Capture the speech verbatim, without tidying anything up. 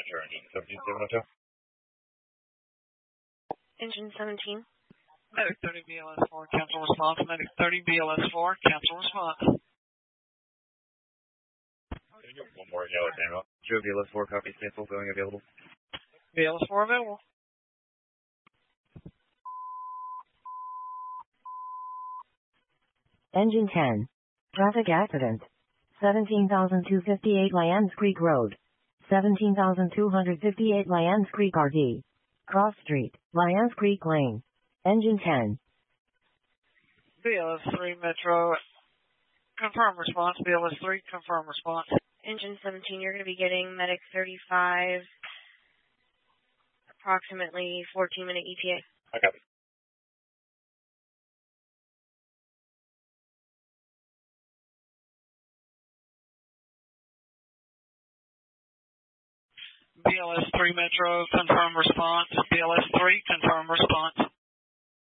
Metro, engine seventeen seven oh two. Engine seventeen. Medic thirty B L S four, cancel response. Medic thirty B L S four, cancel response. One more yellow Samuel. Joe B L S four, copy, cancel, going available. B L S four available. Engine ten. Traffic accident. seventeen thousand two hundred fifty-eight Lyons Creek Road. seventeen thousand two hundred fifty-eight Lyons Creek R D. Cross Street, Lyons Creek Lane. Engine ten. B L S three Metro, confirm response. B L S three, confirm response. Engine seventeen, you're going to be getting Medic thirty-five, approximately fourteen minute E T A. I copy. B L S three Metro, confirm response. B L S three, confirm response.